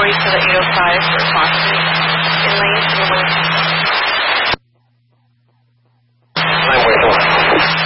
wait for the 805 for Foster in lane in the wing.